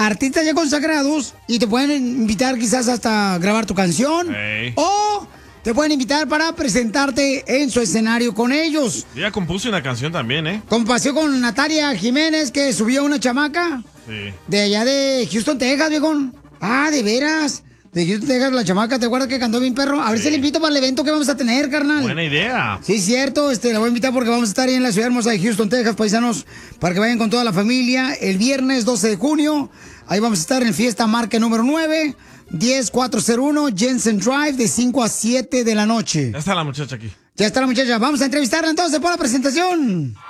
artistas ya consagrados y te pueden invitar quizás hasta grabar tu canción. Hey. O te pueden invitar para presentarte en su escenario con ellos. Yo ya compuse una canción también, ¿eh? Como pasó con Natalia Jiménez, que subió una chamaca Sí. de allá de Houston, Texas, viejón. Ah, de veras. De Houston, Texas, la chamaca, ¿te acuerdas que cantó bien perro? A ver si le invito para el evento que vamos a tener, carnal. Buena idea. Sí, cierto, la voy a invitar porque vamos a estar ahí en la ciudad hermosa de Houston, Texas, paisanos, para que vayan con toda la familia. El viernes 12 de junio, ahí vamos a estar en Fiesta Marca número 9, 10401 Jensen Drive, de 5 a 7 de la noche. Ya está la muchacha aquí. Ya está la muchacha. Vamos a entrevistarla entonces por la presentación.